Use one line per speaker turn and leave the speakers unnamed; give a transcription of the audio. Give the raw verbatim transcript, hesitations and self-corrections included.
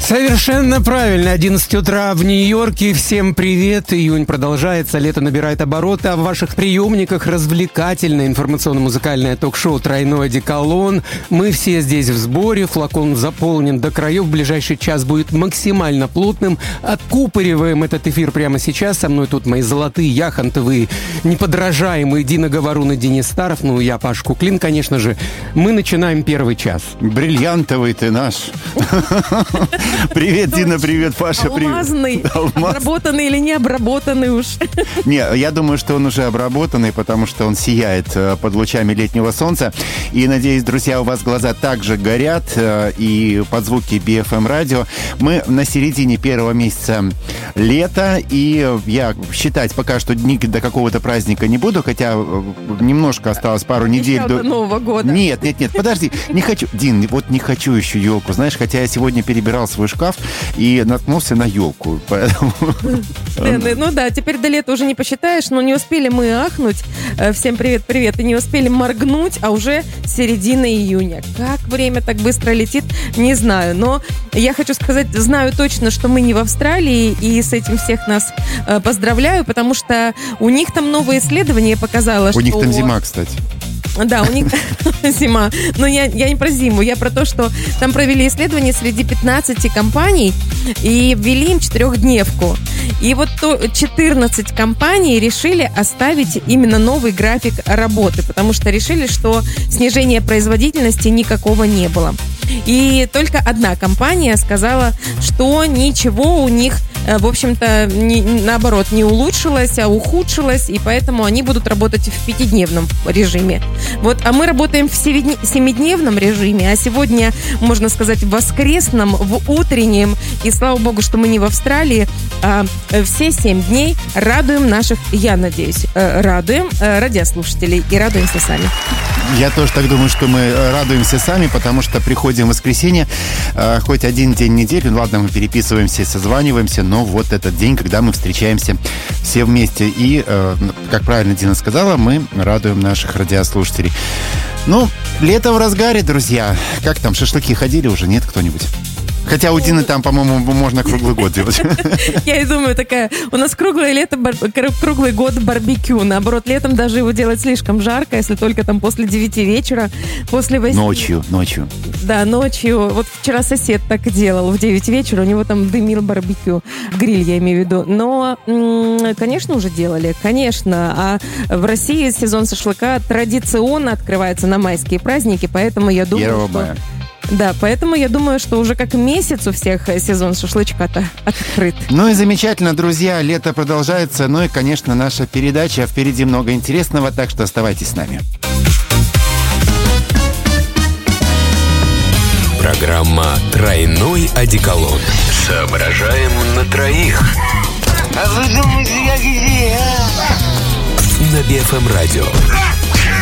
Совершенно правильно. одиннадцать утра в Нью-Йорке. Всем привет. Июнь продолжается, лето набирает обороты, а в ваших приемниках развлекательное информационно-музыкальное ток-шоу «Тройной одеколон». Мы все здесь в сборе, флакон заполнен до краев. В ближайший час будет максимально плотным. Откупориваем этот эфир прямо сейчас. Со мной тут мои золотые, яхонтовые, неподражаемые Дина Говорун и Денис Старов. Ну, я Паш Куклин, конечно же. Мы начинаем первый час.
Бриллиантовый ты наш. Привет, Дина, привет, Паша, привет.
Алмазный, обработанный или не обработанный уж?
Не, я думаю, что он уже обработанный, потому что он сияет под лучами летнего солнца. И, надеюсь, друзья, у вас глаза также горят, и под звуки би эф эм радио. Мы на середине первого месяца лета, и я считать пока что дни до какого-то праздника не буду, хотя немножко осталось, пару недель
еще
до...
до Нового года.
Нет, нет, нет, подожди, не хочу, Дин, вот не хочу еще елку, знаешь, хотя я сегодня перебирал свой шкаф и наткнулся на елку, поэтому...
Ну да, теперь до лета уже не посчитаешь, но не успели мы ахнуть. Всем привет-привет. И не успели моргнуть, а уже середина июня. Как время так быстро летит, не знаю. Но я хочу сказать, знаю точно, что мы не в Австралии, и с этим всех нас поздравляю, потому что у них там новое исследование показало, что...
У них там зима, кстати.
Да, у них зима. Но я, я не про зиму, я про то, что там провели исследование среди пятнадцати компаний и ввели им четырехдневку. И вот то, четырнадцать компаний решили оставить именно новый график работы, потому что решили, что снижения производительности никакого не было. И только одна компания сказала, что ничего у них, в общем-то, не, наоборот, не улучшилось, а ухудшилось, и поэтому они будут работать в пятидневном режиме. Вот, а мы работаем в семидневном режиме, а сегодня, можно сказать, в воскресном, в утреннем, и слава богу, что мы не в Австралии, а все семь дней радуем наших, я надеюсь, радуем радиослушателей и радуемся сами.
Я тоже так думаю, что мы радуемся сами, потому что приходим в воскресенье, э, хоть один день недели, ну ладно, мы переписываемся, созваниваемся, но вот этот день, когда мы встречаемся все вместе. И, э, как правильно Дина сказала, мы радуем наших радиослушателей. Ну, лето в разгаре, друзья. Как там, шашлыки ходили уже? Нет кто-нибудь? Хотя у Дины там, по-моему, можно круглый год делать.
Я и думаю, такая, у нас круглое лето, круглый год барбекю. Наоборот, летом даже его делать слишком жарко, если только там после девяти вечера, после восьми.
Ночью, ночью.
Да, ночью. Вот вчера сосед так и делал. В девять вечера у него там дымил барбекю. Гриль, я имею в виду. Но, конечно, уже делали. Конечно. А в России сезон шашлыка традиционно открывается на майские праздники, поэтому я думаю,
первого
что...
мая.
Да, поэтому я думаю, что уже как месяц у всех сезон шашлычка-то открыт.
Ну и замечательно, друзья, лето продолжается. Ну и, конечно, наша передача. Впереди много интересного, так что оставайтесь с нами.
Программа «Тройной одеколон». Соображаем на троих.
А вы думаете, я где, а?
На би эф эм радио.